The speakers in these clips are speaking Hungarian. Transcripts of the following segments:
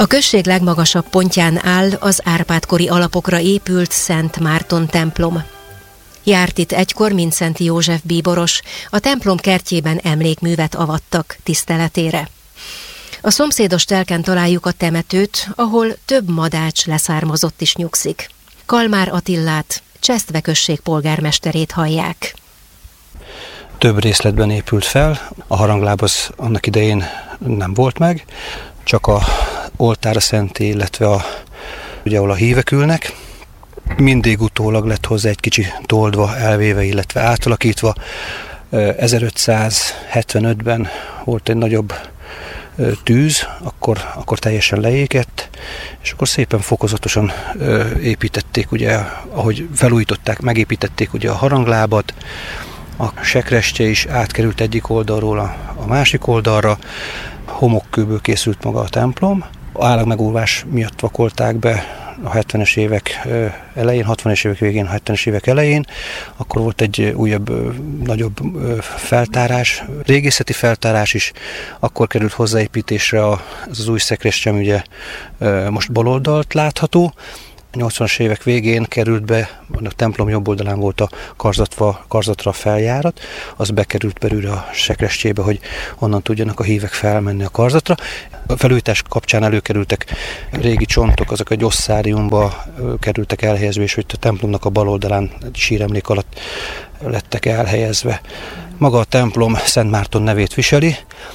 A község legmagasabb pontján áll az Árpád-kori alapokra épült Szent Márton templom. Járt itt egykor Mindszenty József bíboros, a templom kertjében emlékművet avattak tiszteletére. A szomszédos telken találjuk a temetőt, ahol több madács leszármazott is nyugszik. Kalmár Attillát, Csesztve község polgármesterét hallják. Több részletben épült fel, a harangláb az annak idején nem volt meg, csak a oltár, a szentély, illetve ugye, ahol a hívek ülnek. Mindig utólag lett hozzá egy kicsi toldva, elvéve, illetve átalakítva. 1575-ben volt egy nagyobb tűz, akkor teljesen leégett, és akkor szépen fokozatosan építették, ugye, ahogy felújították, megépítették ugye a haranglábat, a sekrestje is átkerült egyik oldalról a másik oldalra, homokkőből készült maga a templom. A állagmegóvás miatt vakolták be a 70-es évek elején, 60-es évek végén, 70-es évek elején, akkor volt egy újabb, nagyobb feltárás, régészeti feltárás is, akkor került hozzáépítésre az új szekrestje, ami ugye most baloldalt látható. A 80-as évek végén került be, a templom jobb oldalán volt a karzatra a feljárat, az bekerült belőle a sekrestjébe, hogy onnan tudjanak a hívek felmenni a karzatra. A felújítás kapcsán előkerültek régi csontok, azok egy osszáriumba kerültek elhelyezve, és hogy a templomnak a bal oldalán egy síremlék alatt lettek elhelyezve. Maga a templom Szent Márton nevét viseli,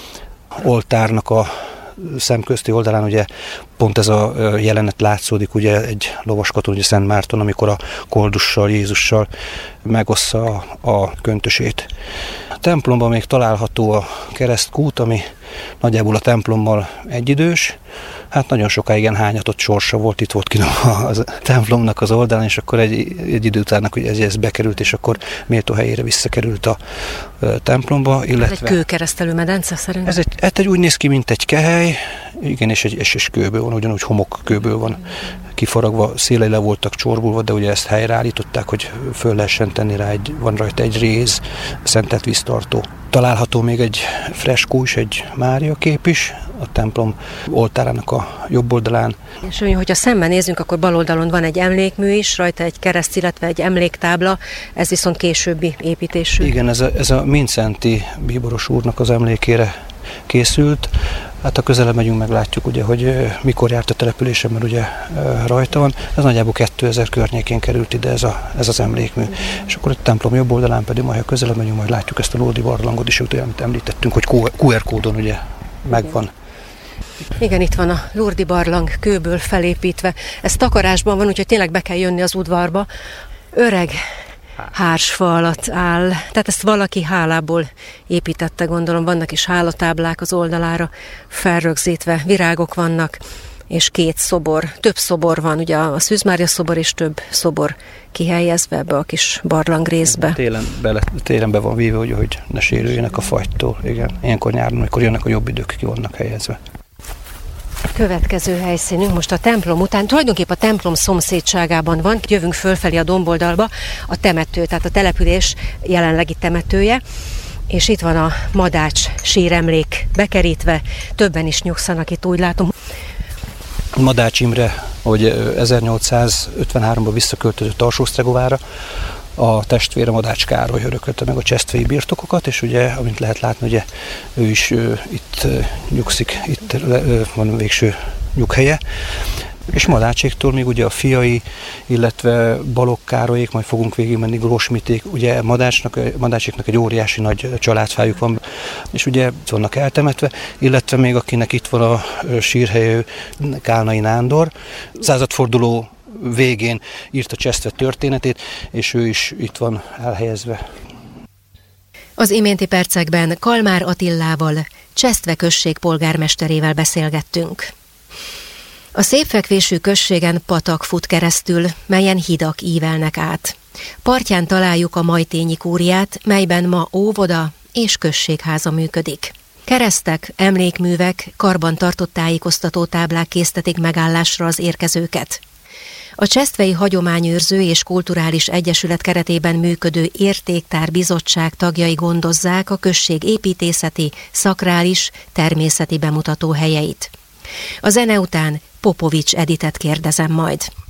oltárnak a szemközti oldalán ugye pont ez a jelenet látszódik, ugye egy lovaskaton, ugye Szent Márton, amikor a koldussal, Jézussal megossza a köntösét. A templomban még található a keresztkút, ami nagyjából a templommal egyidős. Hát nagyon sokáig hányatott sorsa volt, itt volt a templomnak az oldalán, és akkor egy idő után ez bekerült, és akkor méltó helyére visszakerült a templomba. Illetve ez egy kőkeresztelő medence szerint? Ez egy úgy néz ki, mint egy kehely, igen, és egy kőből van, ugyanúgy homokkőből van kifaragva, szélei le voltak csorbulva, de ugye ezt helyreállították, hogy föl lehessen tenni rá, van rajta egy réz, szentelt víztartó. Található még egy freskó is, egy Mária kép is, a templom oltárának a jobb oldalán. És hogyha szemben nézünk, akkor bal oldalon van egy emlékmű is, rajta egy kereszt, illetve egy emléktábla, ez viszont későbbi építésű. Igen, ez a Mindszenty bíboros úrnak az emlékére készült. Hát ha közelebb megyünk, meglátjuk, ugye, hogy mikor járt a településen, mert ugye rajta van. Ez nagyjából 2000 környékén került ide ez az emlékmű. És akkor a templom jobb oldalán pedig, majd ha közelebb megyünk, majd látjuk ezt a Lourdes barlangot is, amit említettünk, hogy QR kódon ugye megvan. Igen, itt van a Lourdes barlang kőből felépítve. Ez takarásban van, úgyhogy tényleg be kell jönni az udvarba. Öreg hársfa alatt áll, tehát ezt valaki hálából építette, gondolom, vannak is hálatáblák az oldalára felrögzítve, virágok vannak, és több szobor van, ugye a Szűz Mária szobor és több szobor kihelyezve ebbe a kis barlang részbe. Télen be van véve, hogy ne sérüljenek a fagytól, igen. Ilyenkor nyáron, amikor jönnek a jobb idők, ki vannak helyezve. Következő helyszínünk most a templom után, tulajdonképpen a templom szomszédságában van, jövünk fölfelé a domboldalba, a temető, tehát a település jelenlegi temetője, és itt van a madács síremlék bekerítve, többen is nyugszanak itt, úgy látom. Madács Imre, hogy 1853-ban visszaköltözött Alsó-Sztregovára, a testvére Madács Károly örökölte meg a csesztvei birtokokat, és ugye, amint lehet látni, ugye ő is itt nyugszik, itt van végső nyughelye. És Madácséktól még ugye a fiai, illetve Balogh Károlyék, majd fogunk végigmenni, Grósmiték, ugye Madácséknak egy óriási nagy családfájuk van, és ugye vannak eltemetve, illetve még akinek itt van a sírhelye, Kálnai Nándor, századforduló végén írta Csesztve történetét, és ő is itt van elhelyezve. Az iménti percekben Kalmár Attillával, Csesztve község polgármesterével beszélgettünk. A szépfekvésű községen patak fut keresztül, melyen hidak ívelnek át. Partján találjuk a Majtényi kúriát, melyben ma óvoda és községháza működik. Keresztek, emlékművek, karban tartott tájékoztató táblák késztetik megállásra az érkezőket. A Csesztvei Hagyományőrző és Kulturális Egyesület keretében működő Értéktár Bizottság tagjai gondozzák a község építészeti, szakrális, természeti bemutató helyeit. A zene után Popovics Editet kérdezem majd.